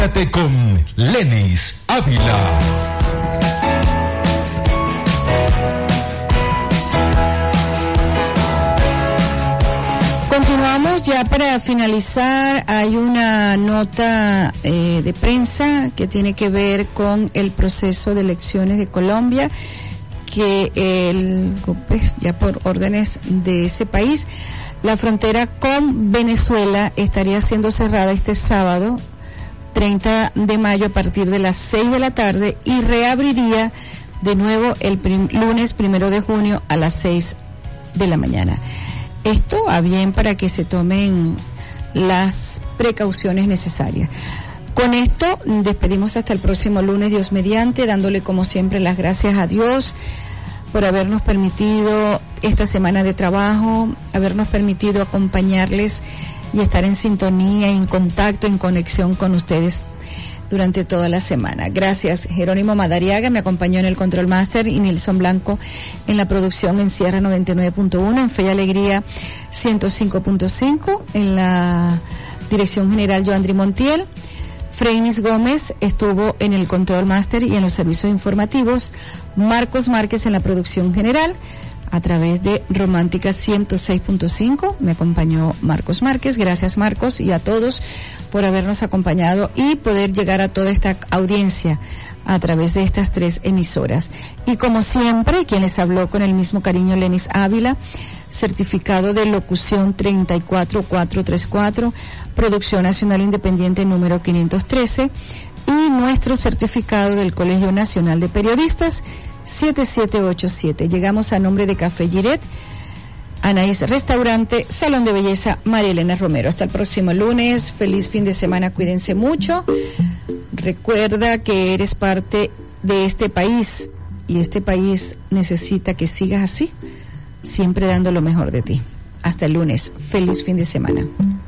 Quédate con Lenis Ávila. Continuamos ya para finalizar. Hay una nota de prensa que tiene que ver con el proceso de elecciones de Colombia, que ya por órdenes de ese país, la frontera con Venezuela estaría siendo cerrada este sábado 30 de mayo a partir de las 6 de la tarde y reabriría de nuevo el lunes 1 de junio a las 6 de la mañana. Esto a bien para que se tomen las precauciones necesarias. Con esto despedimos hasta el próximo lunes, Dios mediante, dándole como siempre las gracias a Dios por habernos permitido esta semana de trabajo, habernos permitido acompañarles y estar en sintonía, en contacto, en conexión con ustedes durante toda la semana. Gracias. Jerónimo Madariaga me acompañó en el Control Master y Nilson Blanco en la producción en Sierra 99.1, en Fe y Alegría 105.5, en la dirección general Joandri Montiel. Freinis Gómez estuvo en el Control Master y en los servicios informativos. Marcos Márquez en la producción general. A través de Romántica 106.5 me acompañó Marcos Márquez. Gracias, Marcos, y a todos por habernos acompañado y poder llegar a toda esta audiencia a través de estas 3 emisoras. Y como siempre, quien les habló con el mismo cariño, Lenis Ávila, certificado de locución 34434, Producción Nacional Independiente número 513, y nuestro certificado del Colegio Nacional de Periodistas 7787. Llegamos a nombre de Café Giret, Anaís Restaurante, Salón de Belleza María Elena Romero. Hasta el próximo lunes. Feliz fin de semana. Cuídense mucho. Recuerda que eres parte de este país y este país necesita que sigas así, siempre dando lo mejor de ti. Hasta el lunes. Feliz fin de semana.